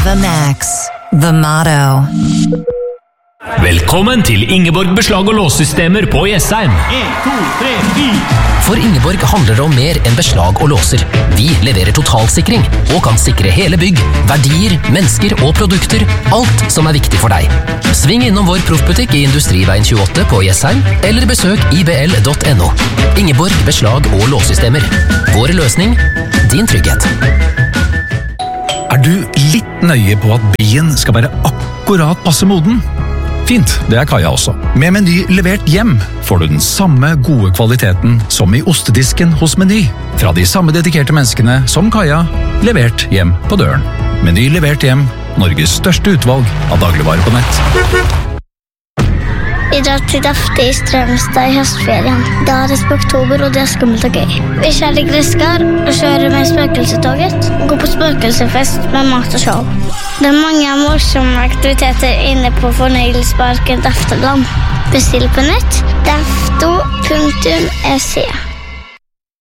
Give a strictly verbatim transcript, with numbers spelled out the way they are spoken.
Viva Max, the motto. Velkommen til Ingeborg Beslag og Låssystemer på Jessheim. en, to, tre, fire. For Ingeborg handler det om mer enn beslag og låser. Vi leverer totalsikring og kan sikre hele bygg, verdier, mennesker og produkter, alt som er viktig for deg. Sving innom vår proffbutikk i Industriveien tjueåtte på Jessheim, eller besøk i b l punktum n o. Ingeborg Beslag og Låssystemer. Vår løsning, din trygghet. Er du litt nøye på at bien skal være akkurat passe moden? Fint, det er Kaja også. Med Meny levert hjem får du den samme gode kvaliteten som i ostedisken hos Meny. Fra de samme dedikerte menneskene som Kaja, levert hjem på døren. Meny levert hjem, Norges største utvalg av dagligvarer på nett. Vi drar til Dafte i Strømstad i høstferien. Da er det oktober, og det er skummelt og gøy. Vi kjører gresskar og kjører med spøkelsetoget. Går på spøkelsefest med mat og show. Det er mange morsomme aktiviteter inne på fornøyelsesparken Dafteland. Bestill på nett dafto punktum se.